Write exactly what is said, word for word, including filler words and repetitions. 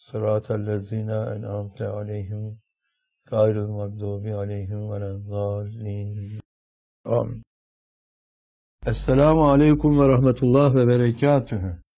sıratellezine en'amte aleyhim gayril mağdubi aleyhim velezzallin. Amin. Esselamu aleyküm ve rahmetullah ve berekatühü.